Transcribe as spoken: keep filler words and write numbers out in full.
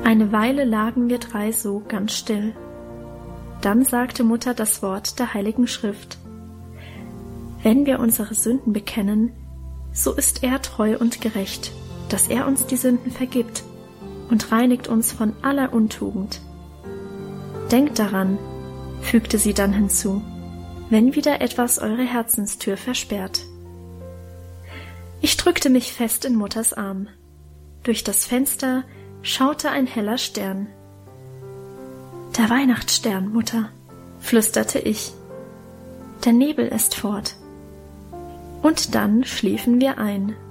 Eine Weile lagen wir drei so ganz still. Dann sagte Mutter das Wort der Heiligen Schrift. Wenn wir unsere Sünden bekennen, so ist er treu und gerecht, dass er uns die Sünden vergibt und reinigt uns von aller Untugend. Denkt daran, fügte sie dann hinzu, wenn wieder etwas eure Herzenstür versperrt. Ich drückte mich fest in Mutters Arm. Durch das Fenster schaute ein heller Stern. Der Weihnachtsstern, Mutter, flüsterte ich. Der Nebel ist fort. Und dann schliefen wir ein.